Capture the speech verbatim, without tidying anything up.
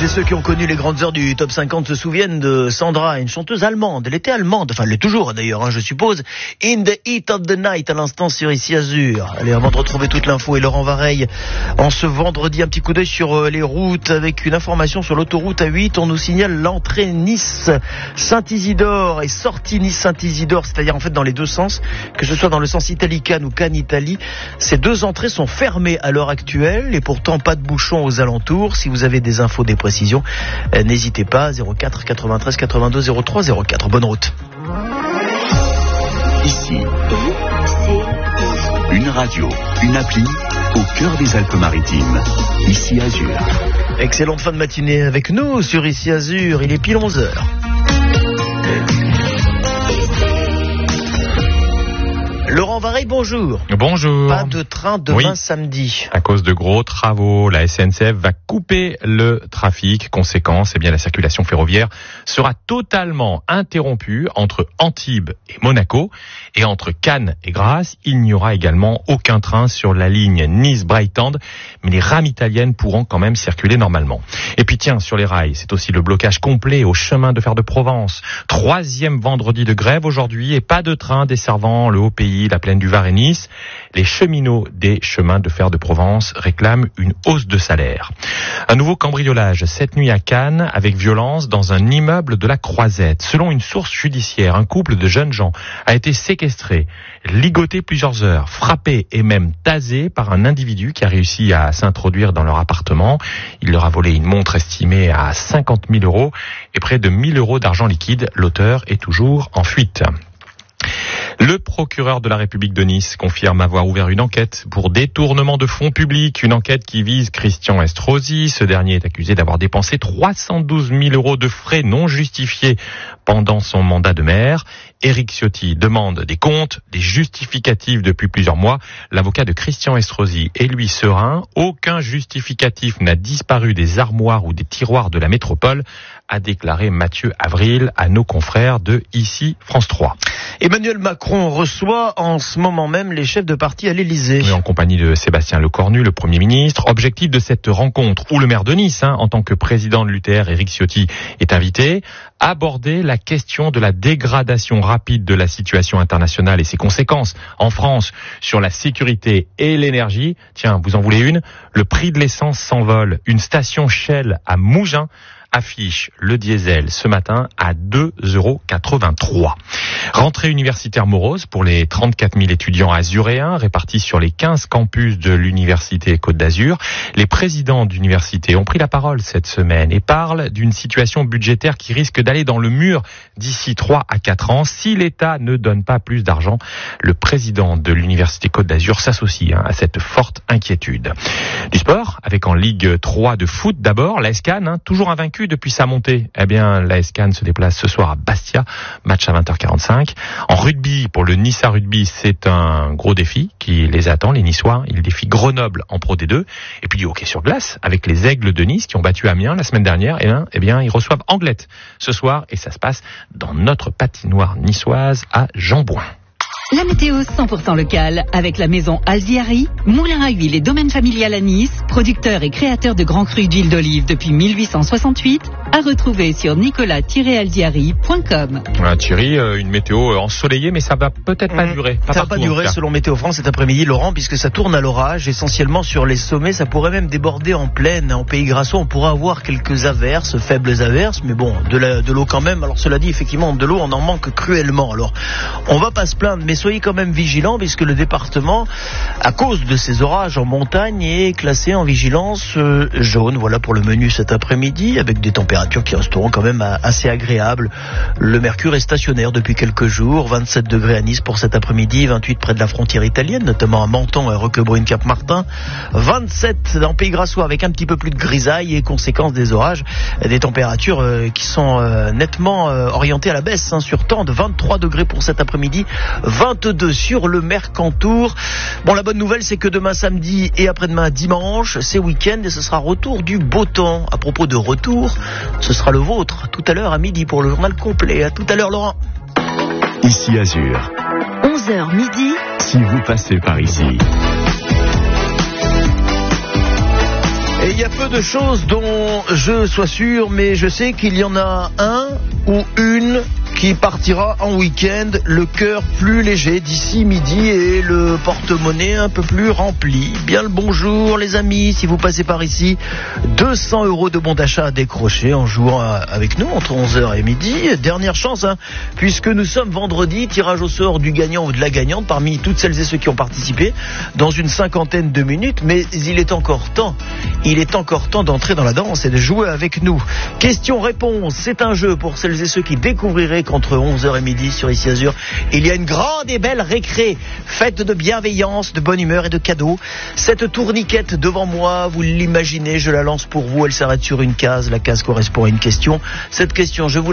Écoutez, ceux qui ont connu les grandes heures du top cinquante se souviennent de Sandra, une chanteuse allemande. Elle était allemande, enfin elle l'est toujours d'ailleurs, hein, je suppose. In the Heat of the Night, à l'instant sur Ici Azur. Allez, avant de retrouver toute l'info et Laurent Vareille, en ce vendredi, un petit coup d'œil sur euh, les routes avec une information sur l'autoroute A huit. On nous signale l'entrée Nice-Saint-Isidore et sortie Nice-Saint-Isidore, c'est-à-dire en fait dans les deux sens, que ce soit dans le sens Italie-Cannes ou Cannes-Italie. Ces deux entrées sont fermées à l'heure actuelle et pourtant pas de bouchons aux alentours. Si vous avez des infos, des précisions, euh, n'hésitez pas, zéro quatre quatre-vingt-treize quatre-vingt-deux zéro trois zéro quatre. Bonne route. Ici, une radio, une appli au cœur des Alpes-Maritimes. Ici Azur. Excellente fin de matinée avec nous sur Ici Azur. Il est pile onze heures. Laurent Vareille, bonjour. Bonjour. Pas de train demain oui. samedi. À cause de gros travaux, la S N C F va couper le trafic. Conséquence, eh bien, la circulation ferroviaire sera totalement interrompue entre Antibes et Monaco. Et entre Cannes et Grasse, il n'y aura également aucun train sur la ligne Nice-Brighton. Mais les rames italiennes pourront quand même circuler normalement. Et puis tiens, sur les rails, c'est aussi le blocage complet au chemin de fer de Provence. Troisième vendredi de grève aujourd'hui et pas de train desservant le Haut-Pays, la plaine du Var et Nice. Les cheminots des chemins de fer de Provence réclament une hausse de salaire. Un nouveau cambriolage cette nuit à Cannes avec violence dans un immeuble de la Croisette. Selon une source judiciaire, un couple de jeunes gens a été séquestré, ligoté plusieurs heures, frappé et même tasé par un individu qui a réussi à s'introduire dans leur appartement. Il leur a volé une montre estimée à cinquante mille euros et près de mille euros d'argent liquide. L'auteur est toujours en fuite. Le procureur de la République de Nice confirme avoir ouvert une enquête pour détournement de fonds publics, une enquête qui vise Christian Estrosi. Ce dernier est accusé d'avoir dépensé trois cent douze mille euros de frais non justifiés pendant son mandat de maire. Éric Ciotti demande des comptes, des justificatifs depuis plusieurs mois. L'avocat de Christian Estrosi est lui serein. Aucun justificatif n'a disparu des armoires ou des tiroirs de la métropole, a déclaré Mathieu Avril à nos confrères de Ici France trois. Emmanuel Macron reçoit en ce moment même les chefs de parti à l'Élysée. Oui, en compagnie de Sébastien Lecornu, le Premier ministre. Objectif de cette rencontre, où le maire de Nice, hein, en tant que président de l'U T R, Éric Ciotti, est invité, aborder la question de la dégradation rapide de la situation internationale et ses conséquences en France sur la sécurité et l'énergie. Tiens, vous en voulez une ? Le prix de l'essence s'envole. Une station Shell à Mougins affiche le diesel ce matin à deux euros quatre-vingt-trois. Rentrée universitaire morose pour les trente-quatre mille étudiants azuréens répartis sur les quinze campus de l'université Côte d'Azur. Les présidents d'université ont pris la parole cette semaine et parlent d'une situation budgétaire qui risque d'aller dans le mur d'ici trois à quatre ans si l'État ne donne pas plus d'argent. Le président de l'université Côte d'Azur s'associe hein, à cette forte inquiétude. Du sport, avec en Ligue trois de foot d'abord, l'A S Cannes, hein, toujours invaincu depuis sa montée. Eh bien, l'A S Cannes se déplace ce soir à Bastia, match à vingt heures quarante-cinq. En rugby, pour le Niçois Rugby, c'est un gros défi qui les attend, les Niçois. Ils défient Grenoble en Pro D deux. Et puis du hockey sur glace, avec les Aigles de Nice qui ont battu Amiens la semaine dernière. Et bien, eh bien, ils reçovent Anglette ce soir et ça se passe dans notre patinoire niçoise à Jeanbouin. La météo cent pour cent locale avec la maison Alziari, moulin à huile et domaine familial à Nice, producteur et créateur de grands crus d'huile d'olive depuis mille huit cent soixante-huit, à retrouver sur nicolas tiret alziari point com. Voilà, Thierry, euh, une météo ensoleillée, mais ça va peut-être mmh. pas durer. Pas ça va pas durer selon Météo France cet après-midi, Laurent, puisque ça tourne à l'orage, essentiellement sur les sommets. Ça pourrait même déborder en plaine. En Pays Grassois, on pourra avoir quelques averses, faibles averses, mais bon, de, la, de l'eau quand même. Alors cela dit, effectivement, de l'eau, on en manque cruellement. Alors, on va pas se plaindre, mais soyez quand même vigilants, puisque le département, à cause de ces orages en montagne, est classé en vigilance euh, jaune. Voilà pour le menu cet après-midi, avec des températures qui resteront quand même assez agréables. Le mercure est stationnaire depuis quelques jours, vingt-sept degrés à Nice pour cet après-midi, vingt-huit près de la frontière italienne, notamment à Menton et Roquebrune Cap-Martin, vingt-sept dans Pays Grassois avec un petit peu plus de grisaille et conséquence des orages, des températures euh, qui sont euh, nettement euh, orientées à la baisse, hein, sur Tende, vingt-trois degrés pour cet après-midi, vingt-deux sur le Mercantour. Bon, la bonne nouvelle, c'est que demain samedi et après-demain dimanche, c'est week-end et ce sera retour du beau temps. À propos de retour, ce sera le vôtre tout à l'heure à midi pour le journal complet. À tout à l'heure, Laurent. Ici Azur. onze heures midi. Si vous passez par ici. Et il y a peu de choses dont je sois sûr, mais je sais qu'il y en a un ou une qui partira en week-end, le cœur plus léger d'ici midi et le porte-monnaie un peu plus rempli. Bien le bonjour les amis, si vous passez par ici, deux cents euros de bon d'achat à décrocher en jouant avec nous entre onze heures et midi. Dernière chance, hein, puisque nous sommes vendredi, tirage au sort du gagnant ou de la gagnante parmi toutes celles et ceux qui ont participé dans une cinquantaine de minutes, mais il est encore temps, il est encore temps d'entrer dans la danse et de jouer avec nous. Question-réponse, c'est un jeu pour celles et ceux qui découvriraient qu'entre onze heures et midi sur Ici Azur, il y a une grande et belle récré, faite de bienveillance, de bonne humeur et de cadeaux. Cette tourniquette devant moi, vous l'imaginez, je la lance pour vous, elle s'arrête sur une case, la case correspond à une question. Cette question, je vous la